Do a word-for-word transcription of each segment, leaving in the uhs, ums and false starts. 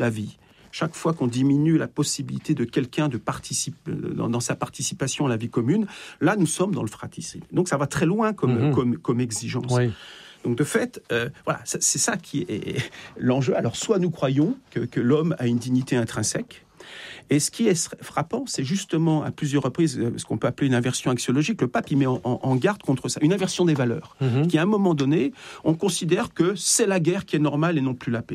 la vie, chaque fois qu'on diminue la possibilité de quelqu'un de participer dans, dans sa participation à la vie commune, là, nous sommes dans le fratricide. Donc, ça va très loin comme, mmh. comme, comme exigence. Oui. Donc, de fait, euh, voilà, c'est ça qui est l'enjeu. Alors, soit nous croyons que, que l'homme a une dignité intrinsèque, et ce qui est frappant, c'est justement à plusieurs reprises ce qu'on peut appeler une inversion axiologique. Le pape, il met en, en garde contre ça, une inversion des valeurs, mmh. qui à un moment donné, on considère que c'est la guerre qui est normale et non plus la paix.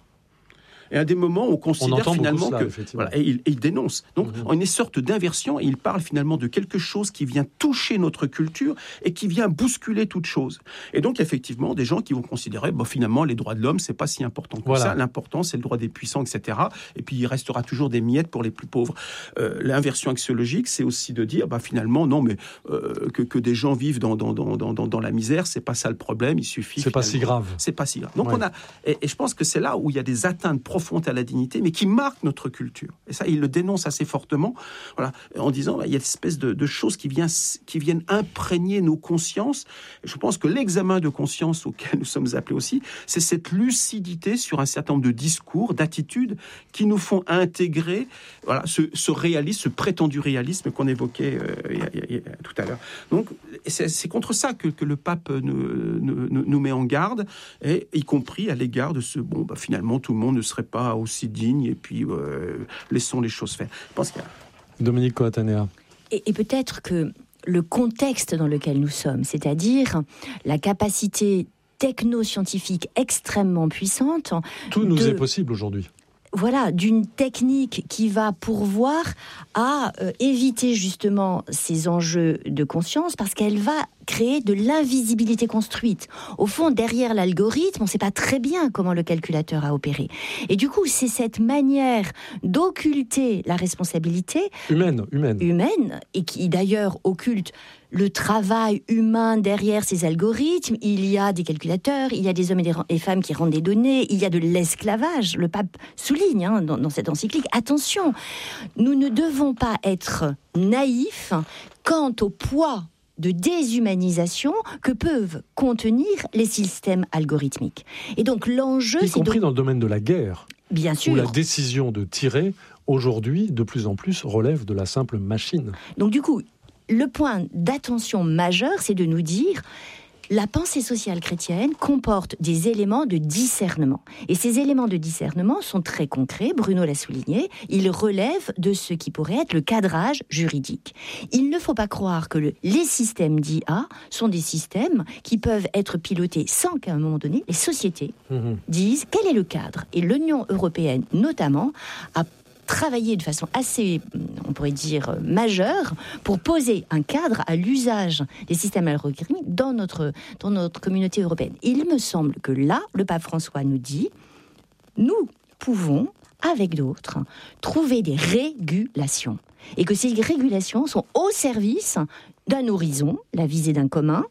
Et à des moments, on considère on finalement cela, que... Voilà, et il, et il dénonce. Donc, mmh. on a une sorte d'inversion, et il parle finalement de quelque chose qui vient toucher notre culture et qui vient bousculer toute chose. Et donc, effectivement, des gens qui vont considérer, bon, finalement, les droits de l'homme, c'est pas si important que voilà. ça. L'important, c'est le droit des puissants, et cetera. Et puis, il restera toujours des miettes pour les plus pauvres. Euh, l'inversion axiologique, c'est aussi de dire, bah, finalement, non, mais euh, que, que des gens vivent dans, dans, dans, dans, dans la misère, c'est pas ça le problème, il suffit... C'est pas si grave. C'est pas si grave. Donc, ouais. on a... Et, et je pense que c'est là où il y a des atteintes profondes à la dignité, mais qui marque notre culture. Et ça, il le dénonce assez fortement, voilà, en disant, bah, il y a une espèce de, de choses qui, vient, qui viennent imprégner nos consciences. Et je pense que l'examen de conscience auquel nous sommes appelés aussi, c'est cette lucidité sur un certain nombre de discours, d'attitudes, qui nous font intégrer voilà, ce, ce réalisme, ce prétendu réalisme qu'on évoquait euh, y a, y a, y a, tout à l'heure. Donc, c'est, c'est contre ça que, que le pape nous, nous, nous met en garde, et y compris à l'égard de ce, bon, bah, finalement, tout le monde ne serait pas aussi digne, et puis euh, laissons les choses faire. Je pense qu'il y a... Dominique Coatanea. Et, et peut-être que le contexte dans lequel nous sommes, c'est-à-dire la capacité techno-scientifique extrêmement puissante... Tout nous de... est possible aujourd'hui. Voilà, d'une technique qui va pourvoir à euh, éviter justement ces enjeux de conscience, parce qu'elle va créer de l'invisibilité construite. Au fond, derrière l'algorithme, on ne sait pas très bien comment le calculateur a opéré. Et du coup, c'est cette manière d'occulter la responsabilité humaine, humaine, humaine, et qui d'ailleurs occulte le travail humain derrière ces algorithmes. Il y a des calculateurs, il y a des hommes et des et femmes qui rendent des données, il y a de l'esclavage. Le pape souligne hein, dans, dans cette encyclique, attention, nous ne devons pas être naïfs quant au poids de déshumanisation que peuvent contenir les systèmes algorithmiques. Et donc l'enjeu, y c'est compris donc... dans le domaine de la guerre, bien sûr, où la décision de tirer aujourd'hui, de plus en plus, relève de la simple machine. Donc du coup, le point d'attention majeur, c'est de nous dire la pensée sociale chrétienne comporte des éléments de discernement. Et ces éléments de discernement sont très concrets, Bruno l'a souligné, ils relèvent de ce qui pourrait être le cadrage juridique. Il ne faut pas croire que le, les systèmes d'I A sont des systèmes qui peuvent être pilotés sans qu'à un moment donné, les sociétés mmh. disent quel est le cadre. Et l'Union européenne, notamment, a travailler de façon assez, on pourrait dire, majeure pour poser un cadre à l'usage des systèmes algorithmiques dans notre, dans notre communauté européenne. Il me semble que là, le pape François nous dit, nous pouvons, avec d'autres, trouver des régulations. Et que ces régulations sont au service d'un horizon, la visée d'un commun,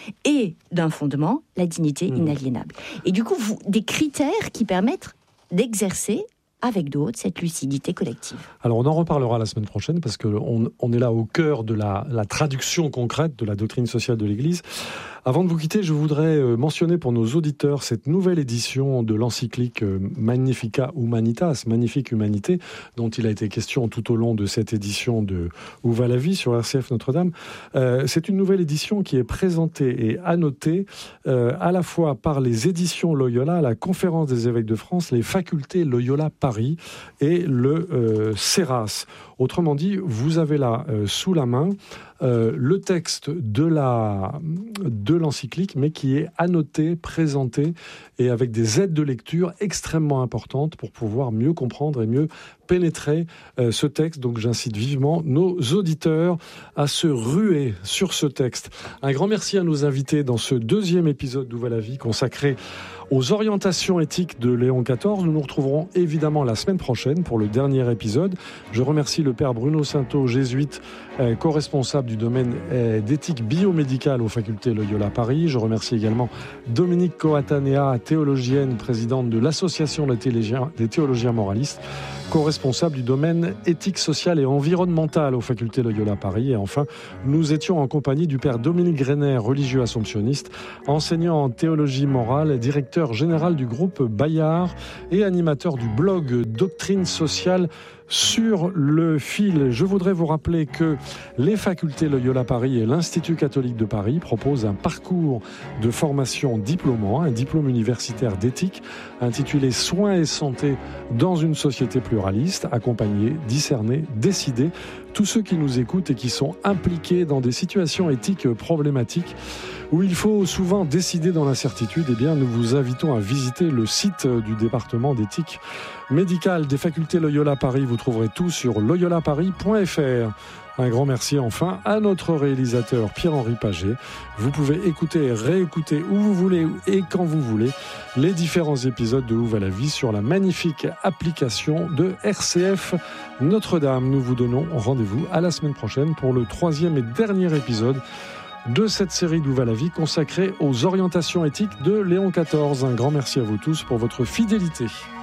et d'un fondement, la dignité mmh. inaliénable. Et du coup, vous, des critères qui permettent d'exercer avec d'autres, cette lucidité collective. Alors on en reparlera la semaine prochaine, parce qu'on on est là au cœur de la, la traduction concrète de la doctrine sociale de l'Église. Avant de vous quitter, je voudrais mentionner pour nos auditeurs cette nouvelle édition de l'encyclique Magnificat Humanitas, Magnifique Humanité, dont il a été question tout au long de cette édition de Où va la vie sur R C F Notre-Dame. Euh, c'est une nouvelle édition qui est présentée et annotée euh, à la fois par les éditions Loyola, la Conférence des évêques de France, les facultés Loyola Paris et le euh, CERAS. Autrement dit, vous avez là euh, sous la main euh, le texte de, la, de l'encyclique, mais qui est annoté, présenté, et avec des aides de lecture extrêmement importantes pour pouvoir mieux comprendre et mieux pénétrer euh, ce texte. Donc j'incite vivement nos auditeurs à se ruer sur ce texte. Un grand merci à nos invités dans ce deuxième épisode d'Où va la vie, consacré aux orientations éthiques de Léon quatorze. Nous nous retrouverons évidemment la semaine prochaine pour le dernier épisode. Je remercie le père Bruno Sainteau, jésuite, euh, co-responsable du domaine euh, d'éthique biomédicale aux facultés Loyola Paris. Je remercie également Dominique Coatanea, théologienne, présidente de l'Association des théologiens, des théologiens moralistes. co-responsable du domaine éthique, sociale et environnementale aux facultés Loyola Paris. Et enfin, nous étions en compagnie du père Dominique Greiner, religieux assomptionniste, enseignant en théologie morale, directeur général du groupe Bayard et animateur du blog Doctrine sociale sur le fil. Je voudrais vous rappeler que les facultés Loyola Paris et l'Institut catholique de Paris proposent un parcours de formation diplômant, un diplôme universitaire d'éthique intitulé Soins et santé dans une société pluraliste, accompagner, discerner, décider. Tous ceux qui nous écoutent et qui sont impliqués dans des situations éthiques problématiques où il faut souvent décider dans l'incertitude, eh bien, nous vous invitons à visiter le site du département d'éthique médicale des facultés Loyola Paris. Vous trouverez tout sur loyola paris point f r. Un grand merci enfin à notre réalisateur Pierre-Henri Paget. Vous pouvez écouter et réécouter où vous voulez et quand vous voulez les différents épisodes de Où va la vie sur la magnifique application de R C F Notre-Dame. Nous vous donnons rendez-vous à la semaine prochaine pour le troisième et dernier épisode de cette série d'Où va la vie consacrée aux orientations éthiques de Léon quatorze. Un grand merci à vous tous pour votre fidélité.